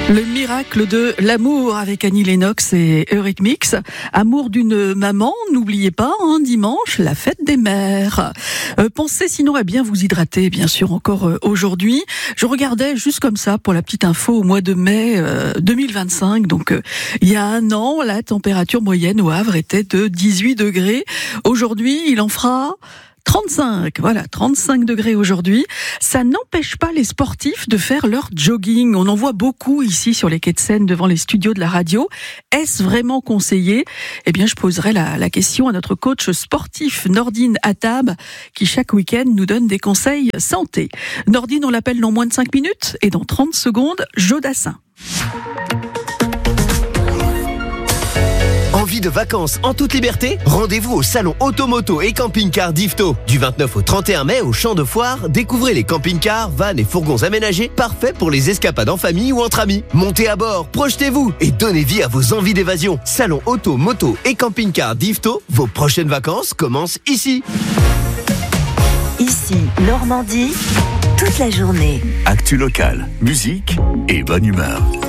Le miracle de l'amour avec Annie Lennox et Eurythmics. Amour d'une maman, n'oubliez pas, dimanche, la fête des mères. Pensez sinon à bien vous hydrater, bien sûr, encore aujourd'hui. Je regardais juste comme ça, pour la petite info, au mois de mai 2025, donc il y a un an, la température moyenne au Havre était de 18 degrés. Aujourd'hui, il en fera 35, voilà, 35 degrés aujourd'hui. Ça n'empêche pas les sportifs de faire leur jogging. On en voit beaucoup ici sur les quais de Seine devant les studios de la radio. Est-ce vraiment conseillé ? Eh bien, je poserai la question à notre coach sportif Nordine Attab, qui chaque week-end nous donne des conseils santé. Nordine, on l'appelle dans moins de 5 minutes et dans 30 secondes, Jodassin. Envie de vacances en toute liberté ? Rendez-vous au salon Automoto et Camping-Car d'Yvetot. Du 29 au 31 mai au Champ de Foire, découvrez les camping-cars, vannes et fourgons aménagés parfaits pour les escapades en famille ou entre amis. Montez à bord, projetez-vous et donnez vie à vos envies d'évasion. Salon Auto, Moto et Camping-Car d'Yvetot, vos prochaines vacances commencent ici. Ici, Normandie, toute la journée. Actu locale, musique et bonne humeur.